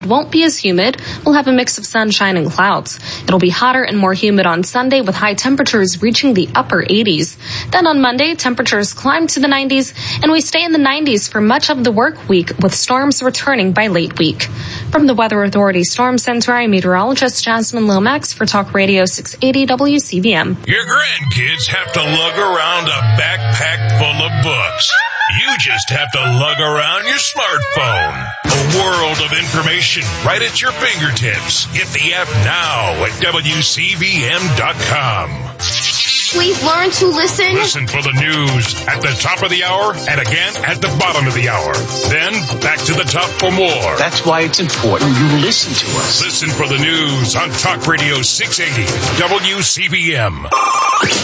Won't be as humid. We'll have a mix of sunshine and clouds. It'll be hotter and more humid on Sunday with high temperatures reaching the upper 80s. Then on Monday, temperatures climb to the 90s and we stay in the 90s for much of the work week with storms returning by late week. From the Weather Authority Storm Center, I'm meteorologist Jasmine Lomax for Talk Radio 680 WCVM. Your grandkids have to lug around a backpack full of books. You just have to lug around your smartphone. A world of information right at your fingertips. Get the app now at WCVM.com. We've learned to listen. Listen for the news at the top of the hour and again at the bottom of the hour. Then back to the top for more. That's why it's important you listen to us. Listen for the news on Talk Radio 680 WCVM.